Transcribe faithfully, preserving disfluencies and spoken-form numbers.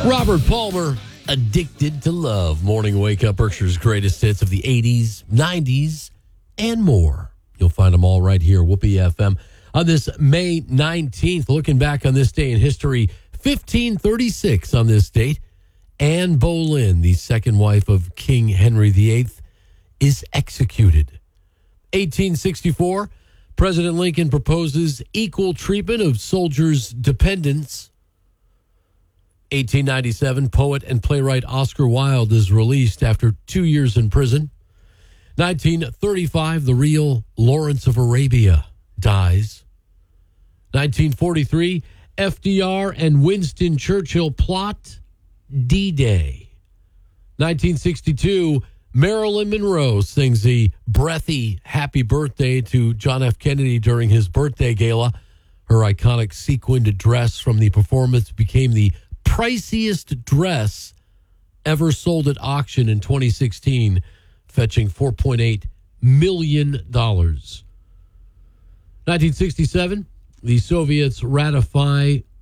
Robert Palmer, Addicted to Love. Morning Wake Up, Berkshire's greatest hits of the eighties, nineties, and more. You'll find them all right here, Whoopee F M. On this May nineteenth, looking back on this day in history, fifteen thirty-six on this date, Anne Boleyn, the second wife of King Henry the eighth, is executed. eighteen sixty-four, President Lincoln proposes equal treatment of soldiers' dependents. eighteen ninety-seven, poet and playwright Oscar Wilde is released after two years in prison. nineteen thirty-five, the real Lawrence of Arabia dies. nineteen forty-three, F D R and Winston Churchill plot D-Day. nineteen sixty-two, Marilyn Monroe sings a breathy happy birthday to John F. Kennedy during his birthday gala. Her iconic sequined dress from the performance became the priciest dress ever sold at auction in twenty sixteen, fetching four point eight million dollars. nineteen sixty-seven, the Soviets ratify